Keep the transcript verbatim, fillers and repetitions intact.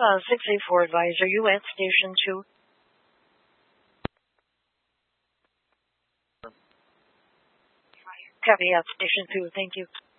Uh, six eight four advisor, you at station two. Copy at station two, thank you.